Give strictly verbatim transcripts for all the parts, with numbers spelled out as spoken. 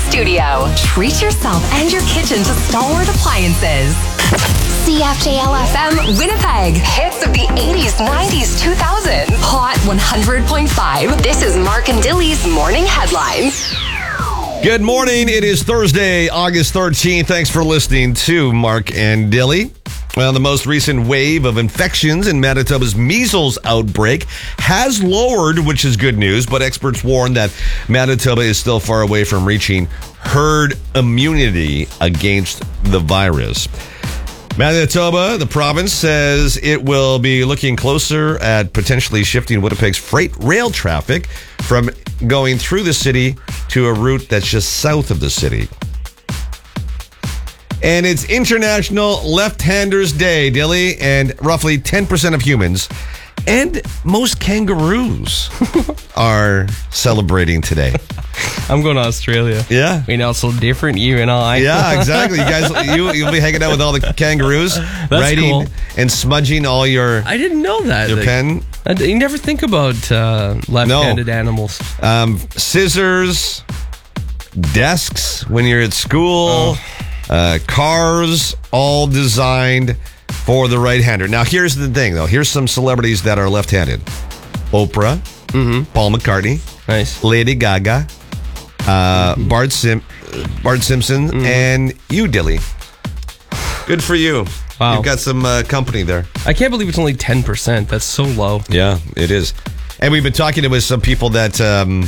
studio. Treat yourself and your kitchen to Stalwart Appliances. C F J L F M Winnipeg. Hits of the eighties, nineties, two thousands. Hot one hundred point five. This is Mark and Dilly's Morning Headlines. Good morning. It is Thursday, August thirteenth. Thanks for listening to Mark and Dilly. Well, the most recent wave of infections in Manitoba's measles outbreak has lowered, which is good news, but experts warn that Manitoba is still far away from reaching herd immunity against the virus. Manitoba, the province, says it will be looking closer at potentially shifting Winnipeg's freight rail traffic from going through the city to a route that's just south of the city. And it's International Left-Handers Day, Dilly, and roughly ten percent of humans and most kangaroos are celebrating today. I'm going to Australia. Yeah. We know, so different, you and I. Yeah, exactly. You guys, you, you'll be hanging out with all the kangaroos, That's writing cool. and smudging all your, I didn't know that. your Like, pen. I, you never think about uh, left-handed No. animals. Um, scissors, desks when you're at school, Oh. uh, cars, all designed for the right-hander. Now, here's the thing, though. Here's some celebrities that are left-handed. Oprah, Mm-hmm. Paul McCartney, Nice. Lady Gaga, uh, Mm-hmm. Bart, Sim- Bart Simpson, and you, Dilly. Good for you. Wow. You've got some uh, company there. I can't believe it's only ten percent. That's so low. Yeah, it is. And we've been talking with some people that um,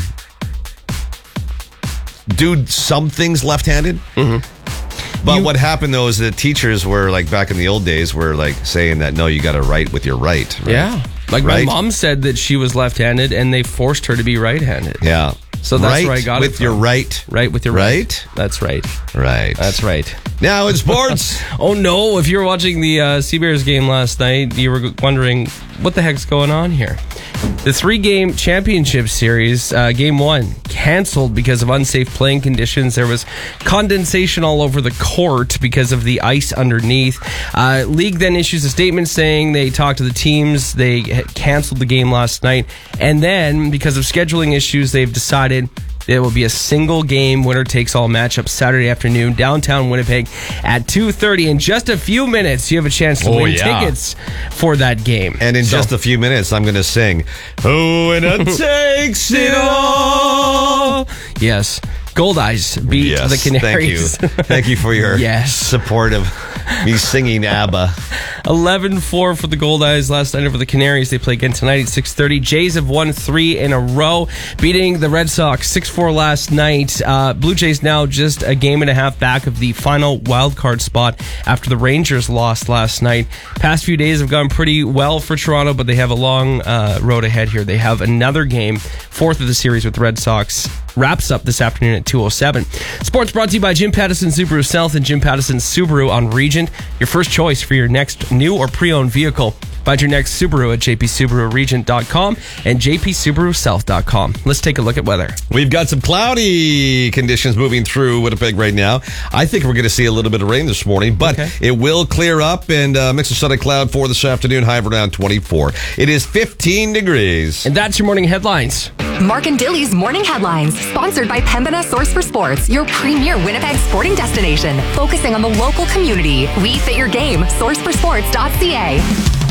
do some things left-handed. Mm-hmm. But You- what happened, though, is that teachers were, like, back in the old days, were, like, saying that, no, you got to write with your right. right? Yeah. Like Right? my mom said that she was left-handed and they forced her to be right-handed. Yeah. So that's right where I got it with your from. right. Right with your Right? right. That's right. Right. That's right. Now in sports. Oh no, if you were watching the uh, Seabears game last night, you were wondering what the heck's going on here. The three-game championship series, uh, game one, canceled because of unsafe playing conditions. There was condensation all over the court because of the ice underneath. Uh, League then issues a statement saying they talked to the teams. They had canceled the game last night. And then, because of scheduling issues, they've decided it will be a single game winner takes all matchup Saturday afternoon downtown Winnipeg at two thirty. In just a few minutes, you have a chance to Oh, win yeah. tickets for that game. And in So- just a few minutes, I'm going to sing, "Oh, and it takes it all." Yes. Gold Eyes beat Yes, the Canaries. Thank you. Thank you for your Yes. support of me singing ABBA. eleven four for the Gold Eyes last night over the Canaries. They play again tonight at six thirty. Jays have won three in a row, beating the Red Sox six four last night. Uh, Blue Jays now just a game and a half back of the final wild card spot after the Rangers lost last night. Past few days have gone pretty well for Toronto, but they have a long uh, road ahead here. They have another game, fourth of the series with the Red Sox. Wraps up this afternoon at two oh seven. Sports brought to you by Jim Pattison Subaru South and Jim Pattison Subaru on Regent. Your first choice for your next new or pre-owned vehicle. Find your next Subaru at j p subaru regent dot com and j p subaru south dot com. Let's take a look at weather. We've got some cloudy conditions moving through Winnipeg right now. I think we're going to see a little bit of rain this morning, but Okay. it will clear up and uh, mix of sun and cloud for this afternoon, high of around twenty-four. It is fifteen degrees. And that's your morning headlines. Mark and Dilly's Morning Headlines, sponsored by Pembina Source for Sports, your premier Winnipeg sporting destination, focusing on the local community. We fit your game. source for sports dot c a.